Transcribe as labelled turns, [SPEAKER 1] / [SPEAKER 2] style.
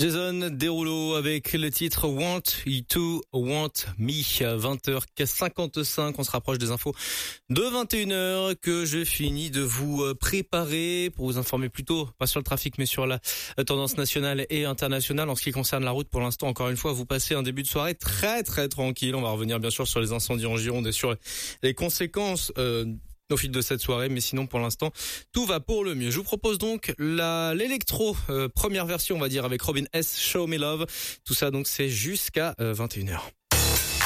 [SPEAKER 1] Jason Derulo avec le titre Want You to Want Me, 20h55, on se rapproche des infos de 21h que je finis de vous préparer pour vous informer plutôt, pas sur le trafic mais sur la tendance nationale et internationale. En ce qui concerne la route, pour l'instant, encore une fois, vous passez un début de soirée très très tranquille. On va revenir bien sûr sur les incendies en Gironde et sur les conséquences au fil de cette soirée, mais sinon pour l'instant tout va pour le mieux. Je vous propose donc l'électro première version, on va dire, avec Robin S, Show Me Love. Tout ça donc c'est jusqu'à 21h.